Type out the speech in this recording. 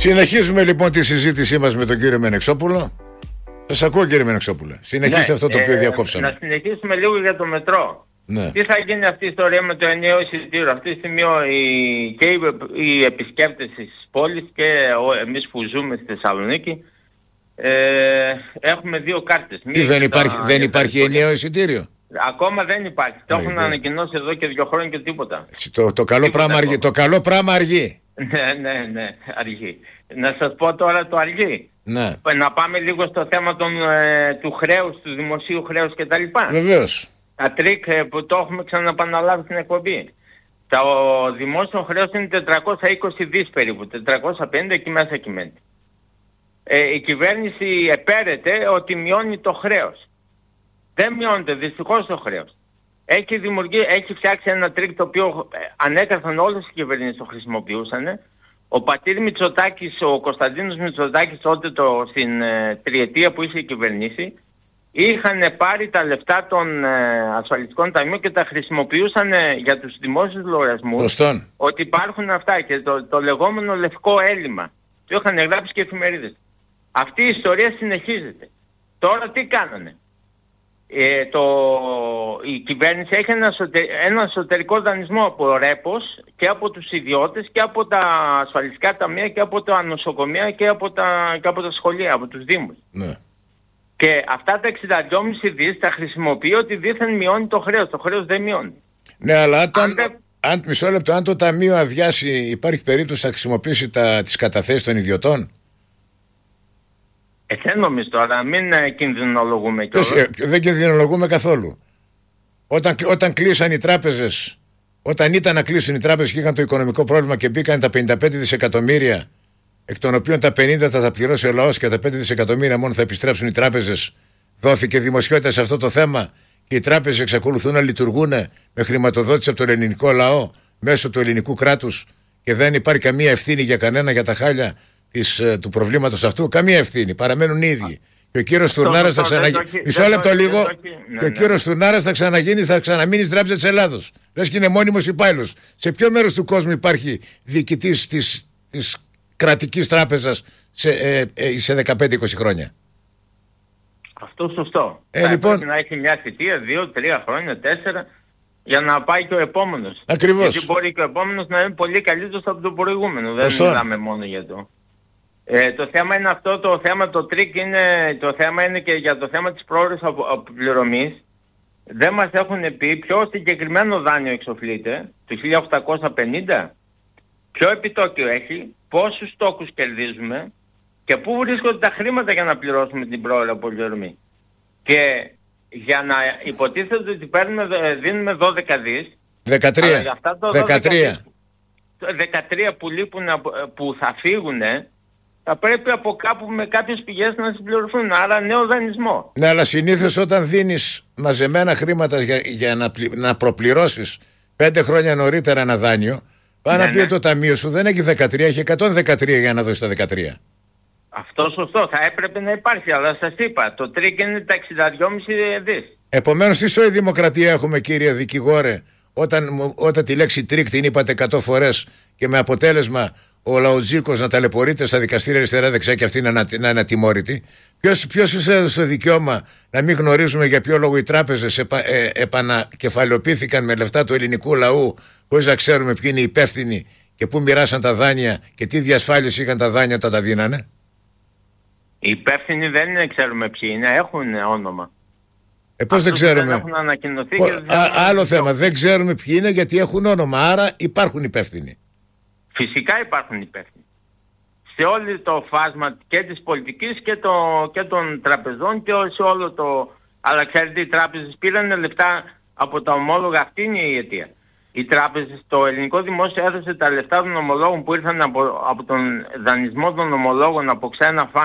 Συνεχίζουμε λοιπόν τη συζήτησή μας με τον κύριο Μενεξόπουλο. Σας ακούω, κύριε Μενεξόπουλε. Συνεχίστε αυτό το οποίο διακόψαμε. Να συνεχίσουμε λίγο για το μετρό. Ναι. Τι θα γίνει αυτή η ιστορία με το ενιαίο εισιτήριο? Αυτή τη στιγμή και οι επισκέπτες της πόλης και εμείς που ζούμε στη Θεσσαλονίκη έχουμε δύο κάρτες. Δεν υπάρχει ενιαίο εισιτήριο. Ακόμα δεν υπάρχει. Το έχουν ανακοινώσει εδώ και 2 χρόνια και τίποτα. Το καλό πράγμα αργεί. Ναι, αργεί. Να σας πω τώρα το αργεί. Ναι. Να πάμε λίγο στο θέμα του χρέους, του δημοσίου χρέους κτλ. Βεβαίως. Τα τρίκ που το έχουμε ξαναπαναλάβει στην εκπομπή. Το δημόσιο χρέος είναι 420 δις περίπου, 450 εκεί μέσα κυμαίνεται. Η κυβέρνηση επέρεται ότι μειώνει το χρέος. Δεν μειώνεται δυστυχώς το χρέος. Έχει φτιάξει ένα τρίκ το οποίο ανέκαθεν όλες οι κυβερνήσεις το χρησιμοποιούσαν. Ο πατήρ Μητσοτάκης, ο Κωνσταντίνος Μητσοτάκης τότε στην τριετία που είχε κυβερνήσει, είχαν πάρει τα λεφτά των ασφαλιστικών ταμείων και τα χρησιμοποιούσαν για τους δημόσιους λογαριασμούς. Ότι υπάρχουν αυτά και το λεγόμενο λευκό έλλειμμα. Το είχαν γράψει και εφημερίδες. Αυτή η ιστορία συνεχίζεται. Τώρα τι κάνανε? Η κυβέρνηση έχει ένα εσωτερικό δανεισμό από ρέπος και από τους ιδιώτες και από τα ασφαλιστικά ταμεία και από τα νοσοκομεία και από τα σχολεία, από τους δήμους. Ναι. Και αυτά τα 62,5 δις τα χρησιμοποιεί ότι δήθεν μειώνει το χρέος. Το χρέος δεν μειώνει. Ναι, αλλά μισό λεπτό, αν το ταμείο αδειάσει, υπάρχει περίπτωση να χρησιμοποιήσει τις καταθέσεις των ιδιωτών? Δεν νομίζω τώρα, μην κινδυνολογούμε κιόλας. Δεν κινδυνολογούμε καθόλου. Όταν κλείσαν οι τράπεζες, όταν ήταν να κλείσουν οι τράπεζες και είχαν το οικονομικό πρόβλημα και μπήκαν τα 55 δισεκατομμύρια, εκ των οποίων τα 50 θα τα πληρώσει ο λαός και τα 5 δισεκατομμύρια μόνο θα επιστρέψουν οι τράπεζες, δόθηκε δημοσιότητα σε αυτό το θέμα και οι τράπεζες εξακολουθούν να λειτουργούν με χρηματοδότηση από τον ελληνικό λαό μέσω του ελληνικού κράτους και δεν υπάρχει καμία ευθύνη για κανένα για τα χάλια του προβλήματος αυτού? Καμία ευθύνη, παραμένουν οι ίδιοι. Και ο κύριος Τουρνάρας θα ξαναγίνει. Μισό λεπτό λίγο. Και ο κύριος Τουρνάρας θα ξαναμείνει στην Τράπεζα της Ελλάδος. Λες και είναι μόνιμος υπάλληλος. Σε ποιο μέρος του κόσμου υπάρχει διοικητής της κρατικής τράπεζας σε 15-20 χρόνια? Αυτό σωστό. Λοιπόν, πρέπει να έχει μια θητεία, 2-3 χρόνια, 4, για να πάει και ο επόμενος. Ακριβώς. Γιατί μπορεί και ο επόμενος να είναι πολύ καλύτερος από τον προηγούμενο. Δεν μιλάμε μόνο για το. Το θέμα είναι αυτό, το τρίκ είναι, το θέμα είναι και για το θέμα της πρόορης αποπληρωμής. Δεν μας έχουν πει ποιο συγκεκριμένο δάνειο εξοφλείται, το 1850, ποιο επιτόκιο έχει, πόσους τόκους κερδίζουμε και πού βρίσκονται τα χρήματα για να πληρώσουμε την πρόορη αποπληρωμή. Και για να υποτίθεται ότι δίνουμε 12 δις, 13 που λείπουν, που θα φύγουν, θα πρέπει από κάπου με κάποιες πηγές να συμπληρωθούν. Άρα νέο δανεισμό. Ναι, αλλά συνήθως όταν δίνεις μαζεμένα χρήματα για να προπληρώσεις 5 χρόνια νωρίτερα ένα δάνειο, πάνω να πει το ταμείο σου δεν έχει 13, έχει 113 για να δώσει τα 13. Αυτό σωστό, θα έπρεπε να υπάρχει, αλλά σας είπα, το τρίκ είναι τα 62,5 δις. Επομένως, τι σοή δημοκρατία έχουμε, κύριε δικηγόρε, όταν τη λέξη τρίκ την είπατε 100 φορές και με αποτέλεσμα ο λαοτζίκος να ταλαιπωρείται στα δικαστήρια αριστερά-δεξιά και αυτή να είναι ατιμόρυτη? Ποιος σας έδωσε το δικαίωμα να μην γνωρίζουμε για ποιο λόγο οι τράπεζες επανακεφαλαιοποιήθηκαν με λεφτά του ελληνικού λαού, χωρίς να ξέρουμε ποιοι είναι οι υπεύθυνοι και πού μοιράσαν τα δάνεια και τι διασφάλιση είχαν τα δάνεια όταν τα δίνανε? Οι υπεύθυνοι δεν είναι, ξέρουμε ποιοι είναι, έχουν όνομα. Πώς δεν ξέρουμε? Δεν έχουν ανακοινωθεί. Άλλο θέμα, δεν ξέρουμε ποιοι είναι γιατί έχουν όνομα, άρα υπάρχουν υπεύθυνοι. Φυσικά υπάρχουν υπεύθυνοι. Σε όλο το φάσμα και της πολιτικής και των τραπεζών και σε όλο το. Αλλά ξέρετε, οι τράπεζες πήραν λεφτά από τα ομόλογα, αυτή είναι η αιτία. Οι τράπεζες, το ελληνικό δημόσιο έδωσε τα λεφτά των ομολόγων που ήρθαν από τον δανεισμό των ομολόγων από ξένα